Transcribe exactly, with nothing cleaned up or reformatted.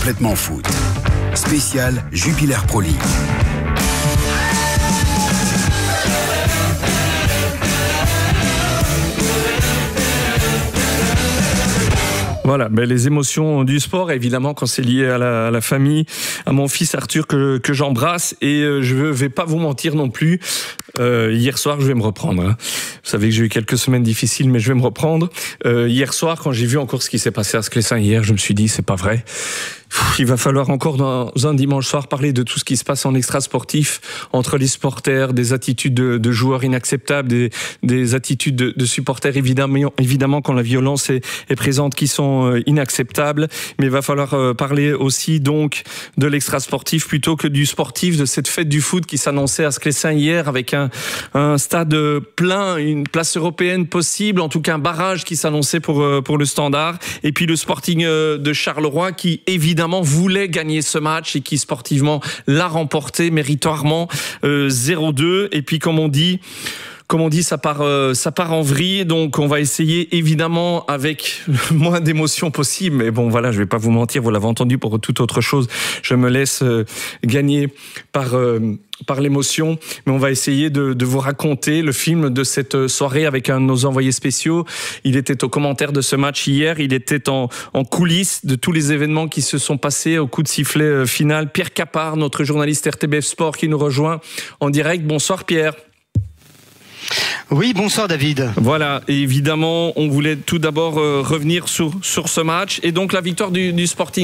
Complètement foot. Spécial Jupiler Pro League. Voilà, ben les émotions du sport, évidemment, quand c'est lié à la, à la famille, à mon fils Arthur que, que j'embrasse, et euh, je vais pas vous mentir non plus. Euh, hier soir, je vais me reprendre. Hein. Vous savez que j'ai eu quelques semaines difficiles, mais je vais me reprendre. Euh, hier soir, quand j'ai vu encore ce qui s'est passé à Sclessin hier, je me suis dit, c'est pas vrai. Il va falloir encore dans un dimanche soir parler de tout ce qui se passe en extra-sportif, entre les supporters, des attitudes de, de joueurs inacceptables, des, des attitudes de, de supporters évidemment, évidemment quand la violence est, est présente, qui sont inacceptables. Mais il va falloir parler aussi donc de l'extra-sportif plutôt que du sportif, de cette fête du foot qui s'annonçait à Sclessin hier avec un, un stade plein, une place européenne possible, en tout cas un barrage qui s'annonçait pour, pour le Standard. Et puis le Sporting de Charleroi qui évidemment voulait gagner ce match et qui sportivement l'a remporté méritoirement euh, zéro deux. Et puis comme on dit Comme on dit, ça part, euh, ça part en vrille. Donc, on va essayer, évidemment, avec le moins d'émotions possible. Mais bon, voilà, je vais pas vous mentir, vous l'avez entendu, pour toute autre chose, je me laisse euh, gagner par, euh, par l'émotion. Mais on va essayer de, de vous raconter le film de cette soirée avec un de nos envoyés spéciaux. Il était au commentaire de ce match hier. Il était en, en coulisses de tous les événements qui se sont passés au coup de sifflet final. Pierre Capard, notre journaliste R T B F Sport, qui nous rejoint en direct. Bonsoir, Pierre. Oui, bonsoir David. Voilà, et évidemment, on voulait tout d'abord euh, revenir sur, sur ce match et donc la victoire du, du Sporting